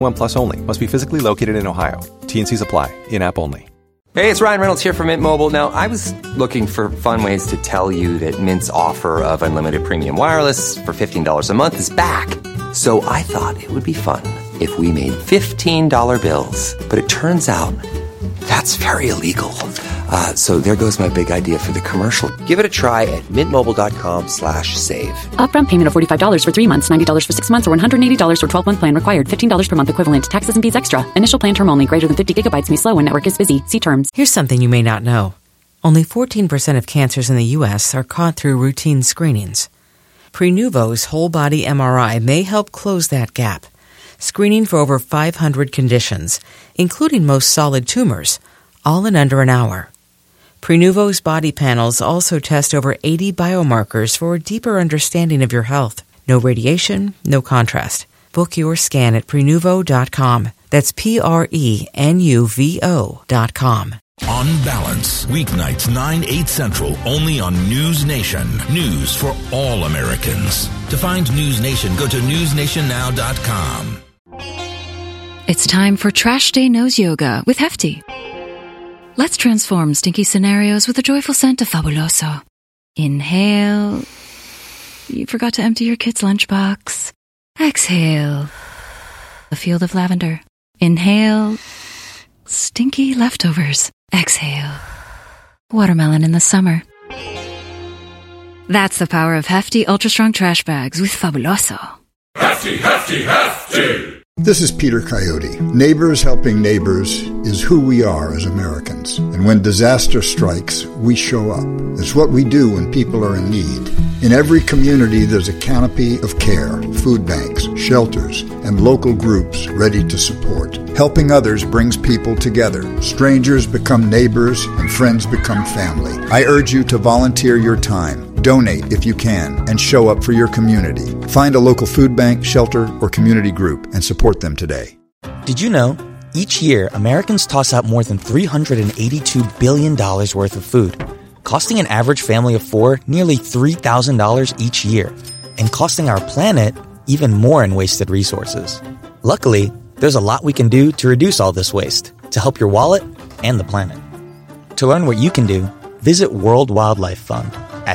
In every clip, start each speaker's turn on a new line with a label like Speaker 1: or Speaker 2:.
Speaker 1: One Plus only. Must be physically located in Ohio. T&Cs apply. In-app only.
Speaker 2: Hey, it's Ryan Reynolds here from Mint Mobile. Now, I was looking for fun ways to tell you that Mint's offer of unlimited premium wireless for $15 a month is back. So I thought it would be fun if we made $15 bills. But it turns out that's very illegal. So there goes my big idea for the commercial. Give it a try at mintmobile.com/save.
Speaker 3: Upfront payment of $45 for 3 months, $90 for 6 months, or $180 for 12-month plan required. $15 per month equivalent. Taxes and fees extra. Initial plan term only. Greater than 50 gigabytes may slow when network is busy. See terms.
Speaker 4: Here's something you may not know. Only 14% of cancers in the U.S. are caught through routine screenings. Prenuvo's whole body MRI may help close that gap. Screening for over 500 conditions, including most solid tumors, all in under an hour. Prenuvo's body panels also test over 80 biomarkers for a deeper understanding of your health. No radiation, no contrast. Book your scan at Prenuvo.com. That's Prenuvo.com.
Speaker 5: On Balance, weeknights 9/8 Central, only on News Nation. News for all Americans. To find News Nation, go to newsnationnow.com.
Speaker 6: It's time for Trash Day Nose Yoga with Hefty. Let's transform stinky scenarios with a joyful scent of Fabuloso. Inhale. You forgot to empty your kid's lunchbox. Exhale. A field of lavender. Inhale. Stinky leftovers. Exhale. Watermelon in the summer. That's the power of Hefty Ultra Strong Trash Bags with Fabuloso.
Speaker 7: Hefty, Hefty, Hefty!
Speaker 8: This is Peter Coyote. Neighbors helping neighbors is who we are as Americans. And when disaster strikes, we show up. It's what we do when people are in need. In every community, there's a canopy of care, food banks, shelters, and local groups ready to support. Helping others brings people together. Strangers become neighbors, and friends become family. I urge you to volunteer your time. Donate if you can, and show up for your community. Find a local food bank, shelter, or community group and support them today.
Speaker 9: Did you know, each year, Americans toss out more than $382 billion worth of food, costing an average family of 4 nearly $3,000 each year, and costing our planet even more in wasted resources. Luckily, there's a lot we can do to reduce all this waste, to help your wallet and the planet. To learn what you can do, visit World Wildlife Fund at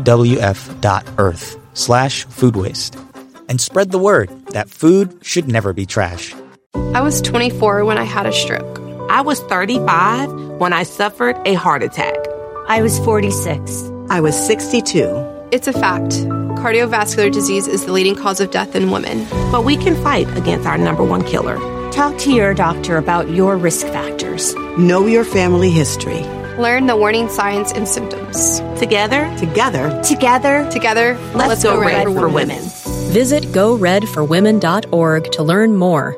Speaker 9: wwf.earth/food waste. And spread the word that food should never be trash.
Speaker 10: I was 24 when I had a stroke.
Speaker 11: I was 35 when I suffered a heart attack.
Speaker 12: I was 46.
Speaker 13: I was 62.
Speaker 10: It's a fact. Cardiovascular disease is the leading cause of death in women.
Speaker 11: But we can fight against our number one killer.
Speaker 12: Talk to your doctor about your risk factors.
Speaker 13: Know your family history.
Speaker 10: Learn the warning signs and symptoms.
Speaker 11: Together, let's go Red for Women.
Speaker 14: Visit GoRedForWomen.org to learn more.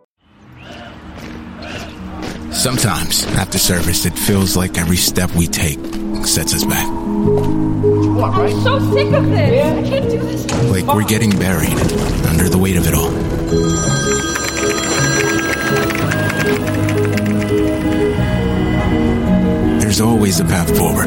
Speaker 5: Sometimes, after service, it feels like every step we take sets us back.
Speaker 15: I'm so sick of this. I can't do this.
Speaker 5: Like we're getting buried under the weight of it all. There's always a path forward.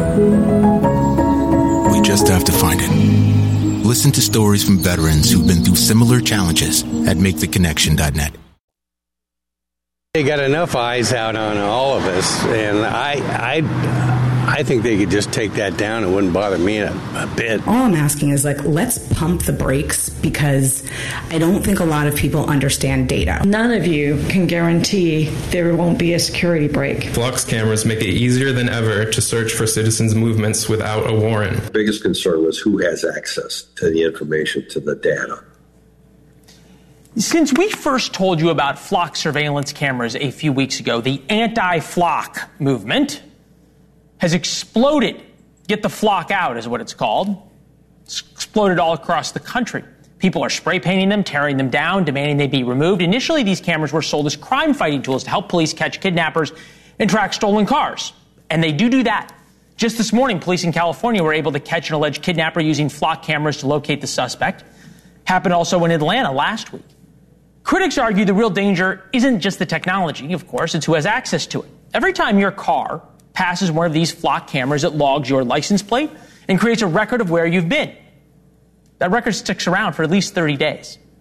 Speaker 5: We just have to find it. Listen to stories from veterans who've been through similar challenges at MakeTheConnection.net.
Speaker 16: They got enough eyes out on all of us, and I think they could just take that down. It wouldn't bother me a bit.
Speaker 17: All I'm asking is, let's pump the brakes, because I don't think a lot of people understand data.
Speaker 18: None of you can guarantee there won't be a security break.
Speaker 19: Flux cameras make it easier than ever to search for citizens' movements without a warrant.
Speaker 20: The biggest concern was who has access to the information, to the data.
Speaker 7: Since we first told you about flock surveillance cameras a few weeks ago, the anti-flock movement has exploded. Get the flock out is what it's called. It's exploded all across the country. People are spray painting them, tearing them down, demanding they be removed. Initially, these cameras were sold as crime-fighting tools to help police catch kidnappers and track stolen cars. And they do that. Just this morning, police in California were able to catch an alleged kidnapper using flock cameras to locate the suspect. Happened also in Atlanta last week. Critics argue the real danger isn't just the technology, of course, it's who has access to it. Every time your car passes one of these flock cameras, it logs your license plate and creates a record of where you've been. That record sticks around for at least 30 days.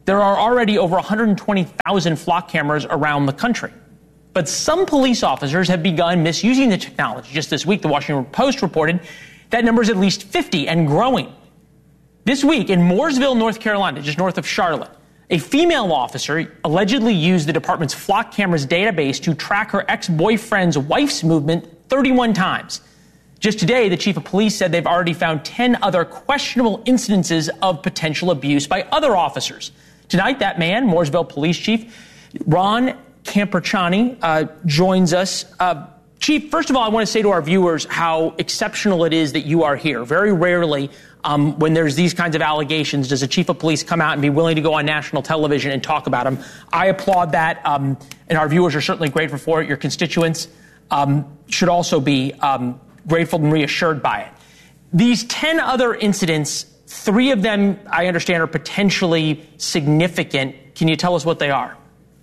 Speaker 7: There are already over 120,000 flock cameras around the country. But some police officers have begun misusing the technology. Just this week, the Washington Post reported that number is at least 50 and growing. This week in Mooresville, North Carolina, just north of Charlotte, a female officer allegedly used the department's flock cameras database to track her ex-boyfriend's wife's movement 31 times. Just today, the chief of police said they've already found 10 other questionable incidences of potential abuse by other officers. Tonight, that man, Mooresville Police Chief Ron Camperchani, joins us. Chief, first of all, I want to say to our viewers how exceptional it is that you are here. Very rarely, when there's these kinds of allegations, does a chief of police come out and be willing to go on national television and talk about them. I applaud that, and our viewers are certainly grateful for it. Your constituents should also be grateful and reassured by it. These 10 other incidents, 3 of them, I understand, are potentially significant. Can you tell us what they are?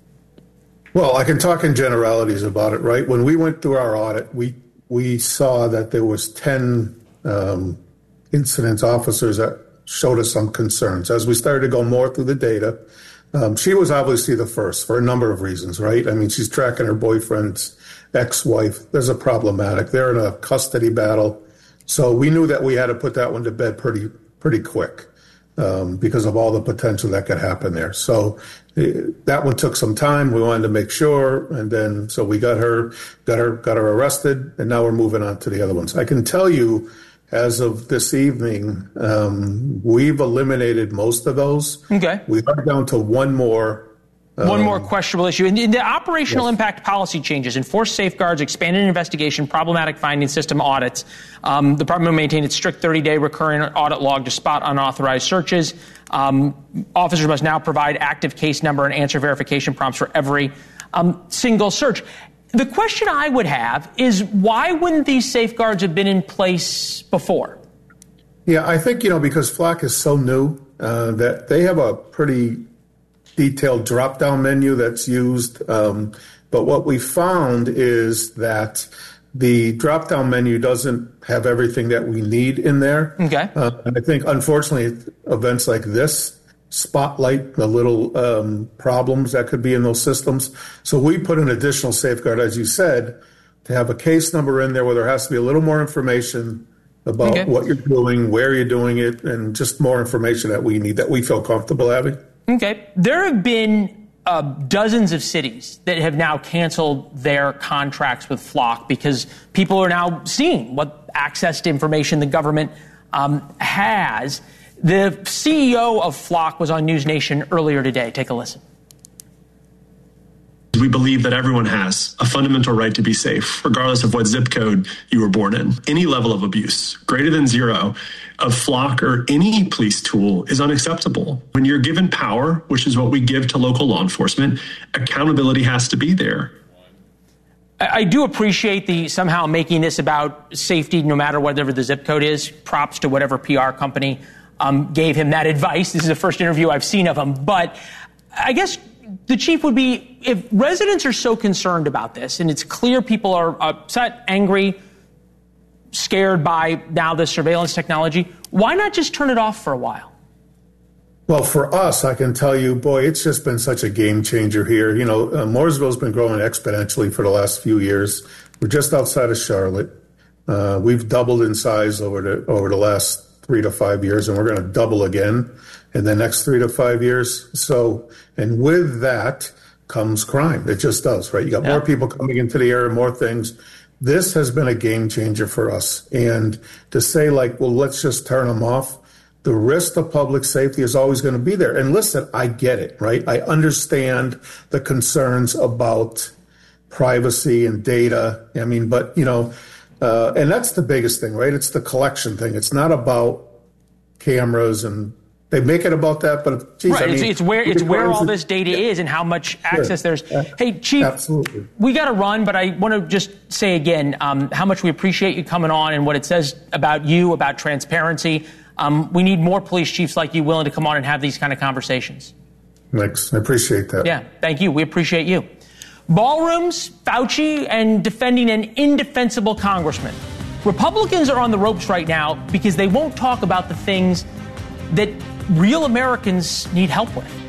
Speaker 21: Well, I can talk in generalities about it, right? When we went through our audit, we saw that there was 10 incidents, officers that showed us some concerns. As we started to go more through the data, she was obviously the first for a number of reasons, right? I mean, she's tracking her boyfriend's ex-wife. There's a problematic. They're in a custody battle. So we knew that we had to put that one to bed pretty quick because of all the potential that could happen there. So that one took some time. We wanted to make sure, and then so we got her arrested, and now we're moving on to the other ones. I can tell you, as of this evening, we've eliminated most of those.
Speaker 7: Okay,
Speaker 21: we are down to one more.
Speaker 7: One more questionable issue. In the operational impact policy changes, enforced safeguards, expanded investigation, problematic finding system audits. The department will maintain its strict 30-day recurring audit log to spot unauthorized searches. Officers must now provide active case number and answer verification prompts for every single search. The question I would have is, why wouldn't these safeguards have been in place before?
Speaker 21: Yeah, I think, because Flock is so new that they have a pretty detailed drop-down menu that's used. But what we found is that the drop-down menu doesn't have everything that we need in there.
Speaker 7: Okay.
Speaker 21: And I think, unfortunately, events like this spotlight the little problems that could be in those systems. So we put an additional safeguard, as you said, to have a case number in there where there has to be a little more information about what you're doing, where you're doing it, and just more information that we need, that we feel comfortable having.
Speaker 7: Okay. There have been dozens of cities that have now canceled their contracts with Flock because people are now seeing what access to information the government has. The CEO of Flock was on News Nation earlier today. Take a listen.
Speaker 22: We believe that everyone has a fundamental right to be safe, regardless of what zip code you were born in. Any level of abuse, greater than 0, of Flock or any police tool is unacceptable. When you're given power, which is what we give to local law enforcement, accountability has to be there.
Speaker 7: I do appreciate the somehow making this about safety, no matter whatever the zip code is. Props to whatever PR company gave him that advice. This is the first interview I've seen of him. But I guess the chief would be, if residents are so concerned about this, and it's clear people are upset, angry, scared by now this surveillance technology, why not just turn it off for a while?
Speaker 21: Well, for us, I can tell you, boy, it's just been such a game changer here. Mooresville's been growing exponentially for the last few years. We're just outside of Charlotte. We've doubled in size over the last 3 to 5 years, and we're going to double again in the next 3 to 5 years. So, and with that comes crime. It just does, right? You got more people coming into the area, more things. This has been a game changer for us. And to say well, let's just turn them off, the risk to public safety is always going to be there. And listen, I get it, right? I understand the concerns about privacy and data. I mean, but, and that's the biggest thing, right? It's the collection thing. It's not about cameras, and they make it about that, but geez,
Speaker 7: right. It's where all this data is and how much access there's. Hey, Chief,
Speaker 21: absolutely.
Speaker 7: We got to run, but I want to just say again how much we appreciate you coming on and what it says about you, about transparency. We need more police chiefs like you willing to come on and have these kind of conversations.
Speaker 21: Thanks. I appreciate that.
Speaker 7: Yeah, thank you. We appreciate you. Ballrooms, Fauci, and defending an indefensible congressman. Republicans are on the ropes right now because they won't talk about the things that real Americans need help with.